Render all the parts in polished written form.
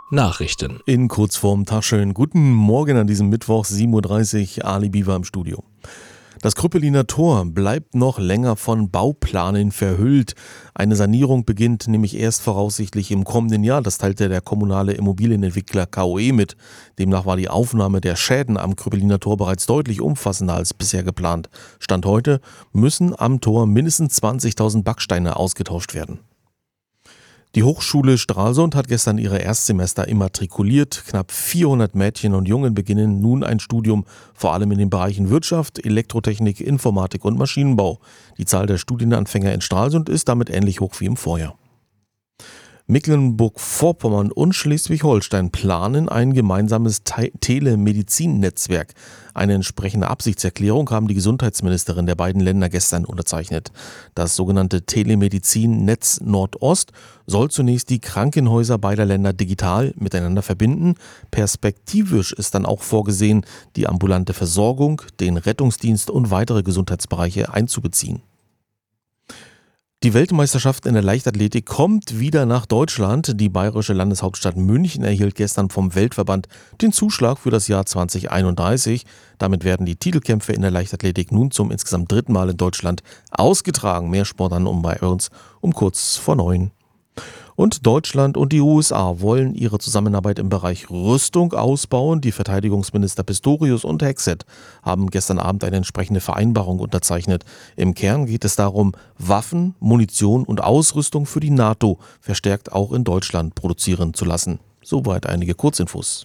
Nachrichten. In Kurzform, Taschen. Guten Morgen an diesem Mittwoch, 7.30 Uhr, Ali Biwa im Studio. Das Krüppeliner Tor bleibt noch länger von Bauplanen verhüllt. Eine Sanierung beginnt nämlich erst voraussichtlich im kommenden Jahr. Das teilte der kommunale Immobilienentwickler KOE mit. Demnach war die Aufnahme der Schäden am Krüppeliner Tor bereits deutlich umfassender als bisher geplant. Stand heute müssen am Tor mindestens 20.000 Backsteine ausgetauscht werden. Die Hochschule Stralsund hat gestern ihre Erstsemester immatrikuliert. Knapp 400 Mädchen und Jungen beginnen nun ein Studium, vor allem in den Bereichen Wirtschaft, Elektrotechnik, Informatik und Maschinenbau. Die Zahl der Studienanfänger in Stralsund ist damit ähnlich hoch wie im Vorjahr. Mecklenburg-Vorpommern und Schleswig-Holstein planen ein gemeinsames Telemedizin-Netzwerk. Eine entsprechende Absichtserklärung haben die Gesundheitsministerin der beiden Länder gestern unterzeichnet. Das sogenannte Telemedizin-Netz Nordost soll zunächst die Krankenhäuser beider Länder digital miteinander verbinden. Perspektivisch ist dann auch vorgesehen, die ambulante Versorgung, den Rettungsdienst und weitere Gesundheitsbereiche einzubeziehen. Die Weltmeisterschaft in der Leichtathletik kommt wieder nach Deutschland. Die bayerische Landeshauptstadt München erhielt gestern vom Weltverband den Zuschlag für das Jahr 2031. Damit werden die Titelkämpfe in der Leichtathletik nun zum insgesamt dritten Mal in Deutschland ausgetragen. Mehr Sport dann bei uns um kurz vor 9. Und Deutschland und die USA wollen ihre Zusammenarbeit im Bereich Rüstung ausbauen. Die Verteidigungsminister Pistorius und Hexet haben gestern Abend eine entsprechende Vereinbarung unterzeichnet. Im Kern geht es darum, Waffen, Munition und Ausrüstung für die NATO verstärkt auch in Deutschland produzieren zu lassen. Soweit einige Kurzinfos.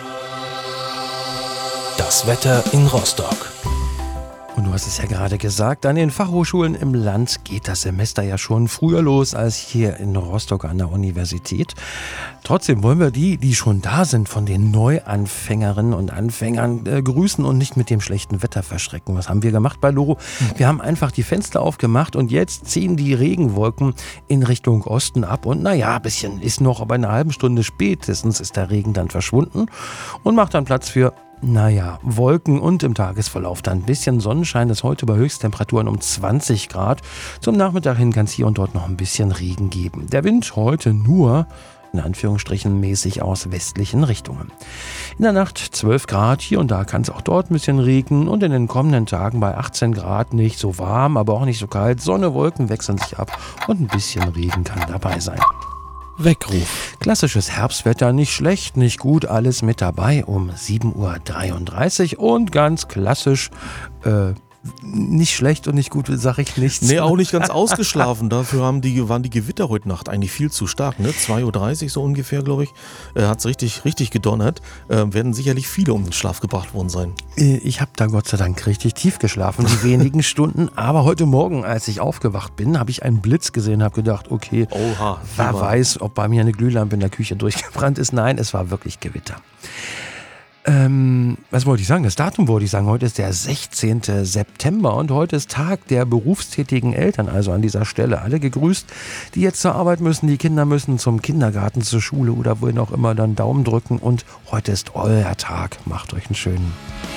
Das Wetter in Rostock. Und du hast es ja gerade gesagt, an den Fachhochschulen im Land geht das Semester ja schon früher los als hier in Rostock an der Universität. Trotzdem wollen wir die schon da sind, von den Neuanfängerinnen und Anfängern grüßen und nicht mit dem schlechten Wetter verschrecken. Was haben wir gemacht bei Loro? Wir haben einfach die Fenster aufgemacht und jetzt ziehen die Regenwolken in Richtung Osten ab. Und naja, ein bisschen ist noch, aber in einer halben Stunde spätestens ist der Regen dann verschwunden und macht dann Platz für Wolken und im Tagesverlauf dann ein bisschen Sonnenschein. Das heute bei Höchsttemperaturen um 20 Grad. Zum Nachmittag hin kann es hier und dort noch ein bisschen Regen geben. Der Wind heute nur, in Anführungsstrichen, mäßig aus westlichen Richtungen. In der Nacht 12 Grad, hier und da kann es auch dort ein bisschen regnen und in den kommenden Tagen bei 18 Grad nicht so warm, aber auch nicht so kalt. Sonne, Wolken wechseln sich ab und ein bisschen Regen kann dabei sein. Weckruf. Klassisches Herbstwetter, nicht schlecht, nicht gut, alles mit dabei um 7.33 Uhr und ganz klassisch, nicht schlecht und nicht gut, sage ich nichts. Nee, auch nicht ganz ausgeschlafen. Dafür waren die Gewitter heute Nacht eigentlich viel zu stark. Ne? 2.30 Uhr so ungefähr, glaube ich, hat es richtig gedonnert. Werden sicherlich viele um den Schlaf gebracht worden sein. Ich habe da Gott sei Dank richtig tief geschlafen, die wenigen Stunden. Aber heute Morgen, als ich aufgewacht bin, habe ich einen Blitz gesehen, habe gedacht, okay, wer weiß, ob bei mir eine Glühlampe in der Küche durchgebrannt ist. Nein, es war wirklich Gewitter. Was wollte ich sagen? Das Datum wollte ich sagen. Heute ist der 16. September und heute ist Tag der berufstätigen Eltern. Also an dieser Stelle alle gegrüßt, die jetzt zur Arbeit müssen. Die Kinder müssen zum Kindergarten, zur Schule oder wohin auch immer, dann Daumen drücken. Und heute ist euer Tag. Macht euch einen schönen.